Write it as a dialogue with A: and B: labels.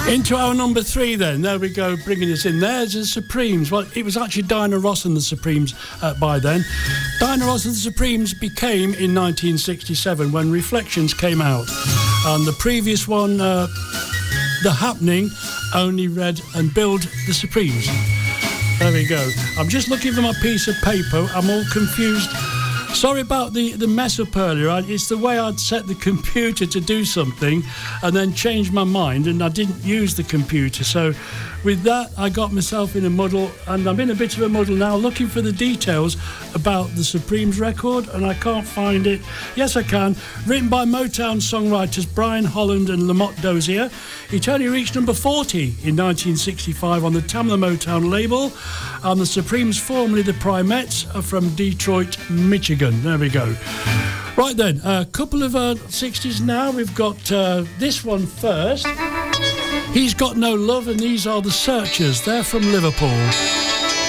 A: Into our number 3 then. There we go, bringing us in. There's the Supremes. Well, it was actually Diana Ross and the Supremes by then. Diana Ross and the Supremes became in 1967 when Reflections came out. And the previous one, The Happening, only read and billed the Supremes. There we go. I'm just looking for my piece of paper. I'm all confused. Sorry about the mess up earlier. It's the way I'd set the computer to do something and then changed my mind and I didn't use the computer. So with that, I got myself in a muddle, and I'm in a bit of a muddle now looking for the details about the Supremes record, and I can't find it. Yes, I can. Written by Motown songwriters Brian Holland and Lamont Dozier. It only reached number 40 in 1965 on the Tamla Motown label, and the Supremes, formerly the Primettes, are from Detroit, Michigan. There we go. Right then, a couple of 60s now. We've got this one first. He's Got No Love, and these are the Searchers. They're from Liverpool.